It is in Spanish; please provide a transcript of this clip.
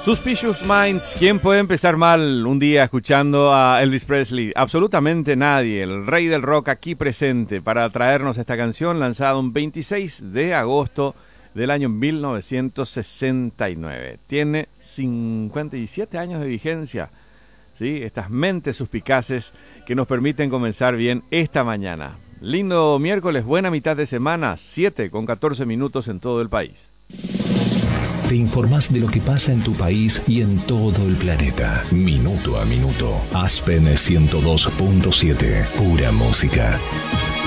Suspicious Minds, ¿quién puede empezar mal un día escuchando a Elvis Presley? Absolutamente nadie, el rey del rock aquí presente para traernos esta canción lanzada un 26 de agosto del año 1969. Tiene 57 años de vigencia, ¿sí? Estas mentes suspicaces que nos permiten comenzar bien esta mañana. Lindo miércoles, buena mitad de semana, 7:14 en todo el país. Te informás de lo que pasa en tu país y en todo el planeta. Minuto a minuto. Aspen 102.7. Pura música.